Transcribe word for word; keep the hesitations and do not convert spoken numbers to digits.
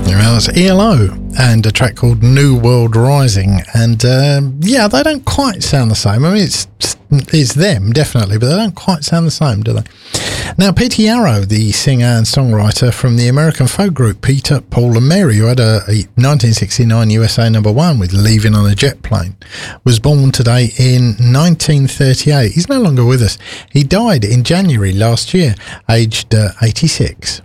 Well, it's E L O and a track called New World Rising, and um, yeah, they don't quite sound the same. I mean, it's it's them definitely, but they don't quite sound the same, do they? Now, Peter Yarrow, the singer and songwriter from the American folk group Peter, Paul and Mary, who had a, a nineteen sixty-nine U S A number one with Leaving on a Jet Plane, was born today in nineteen thirty-eight. He's no longer with us. He died in January last year, aged uh, eighty-six.